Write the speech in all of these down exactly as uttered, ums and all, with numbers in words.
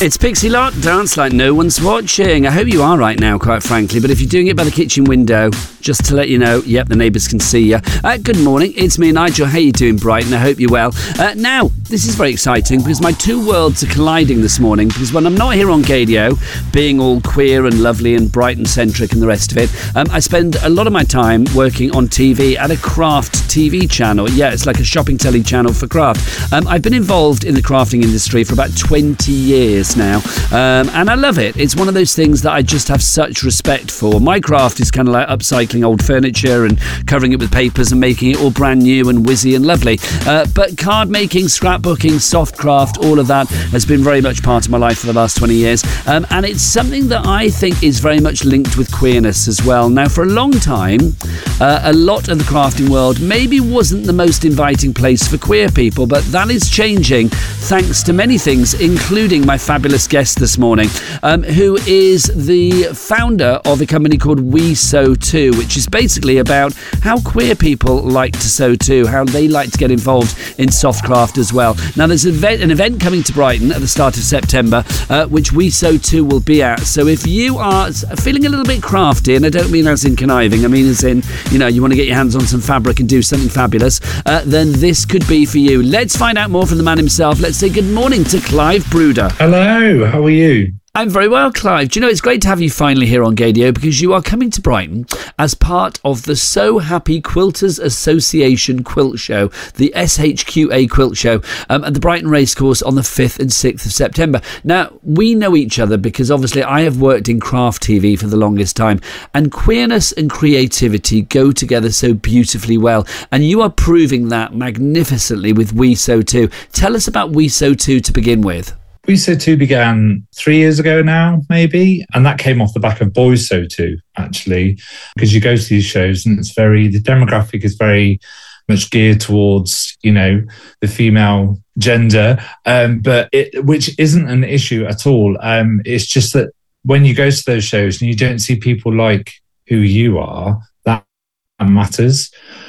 It's Pixie Lott, dance like no one's watching. I hope you are right now, quite frankly, but if you're doing it by the kitchen window, just to let you know, yep, the neighbours can see you. Uh, good morning, it's me, Nigel. How you doing, Brighton? I hope you're well. Uh, now, this is very exciting because my two worlds are colliding this morning, because when I'm not here on Gadio, being all queer and lovely and Brighton-centric and the rest of it, um, I spend a lot of my time working on T V at a craft T V channel. Yeah, it's like a shopping telly channel for craft. Um, I've been involved in the crafting industry for about twenty years now, um, and I love it. It's one of those things that I just have such respect for. My craft is kind of like upcycling old furniture and covering it with papers and making it all brand new and whizzy and lovely. Uh, but card making, scrapbooking, soft craft, all of that has been very much part of my life for the last twenty years. Um, and it's something that I think is very much linked with queerness as well. Now, for a long time, uh, a lot of the crafting world maybe wasn't the most inviting place for queer people, but that is changing thanks to many things, including my fabulous guest this morning, um, who is the founder of a company called We Sew Too, which is basically about how queer people like to sew too, how they like to get involved in soft craft as well. Now, there's an event, an event coming to Brighton at the start of September, uh, which We Sew Too will be at. So if you are feeling a little bit crafty, and I don't mean as in conniving, I mean as in, you know, you want to get your hands on some fabric and do something fabulous, uh, then this could be for you. Let's find out more from the man himself. Let's say good morning to Clive Bruder. Hello, how are you? I'm very well, Clive. Do you know, it's great to have you finally here on Gadio, because you are coming to Brighton as part of the So Happy Quilters Association Quilt Show, the S H Q A Quilt Show, um, at the Brighton Racecourse on the fifth and sixth of September. Now, we know each other because obviously I have worked in craft T V for the longest time, and queerness and creativity go together so beautifully well, and you are proving that magnificently with We Sew Too. Tell us about We Sew Too to begin with. We Sew Too began three years ago now, maybe, and that came off the back of Boys Sew Too, actually, because you go to these shows and it's very, the demographic is very much geared towards, you know, the female gender, um, but it, which isn't an issue at all. Um, it's just that when you go to those shows and you don't see people like who you are, that matters.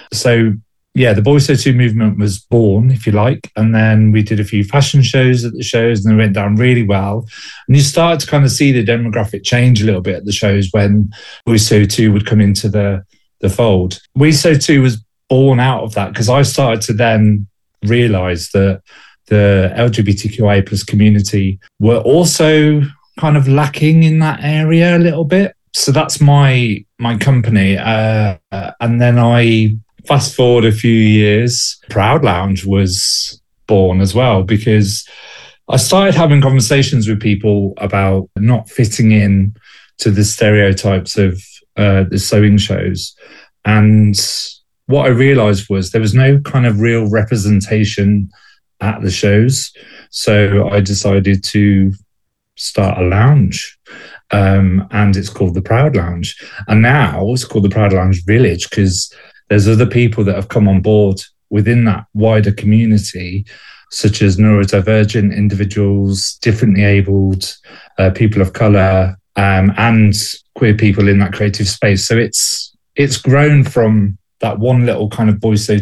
So yeah, the Boys Sew Too movement was born, if you like, and then we did a few fashion shows at the shows and they went down really well. And you start to kind of see the demographic change a little bit at the shows when Boys Sew Too would come into the, the fold. We Sew Too was born out of that because I started to then realise that the L G B T Q I plus community were also kind of lacking in that area a little bit. So that's my my company. Uh, and then I... Fast forward a few years, Proud Lounge was born as well, because I started having conversations with people about not fitting in to the stereotypes of uh, the sewing shows. And what I realised was there was no kind of real representation at the shows. So I decided to start a lounge. Um, and it's called the Proud Lounge. And now it's called the Proud Lounge Village because there's other people that have come on board within that wider community, such as neurodivergent individuals, differently abled, uh, people of colour, um, and queer people in that creative space. So it's it's grown from that one little kind of Boys Sew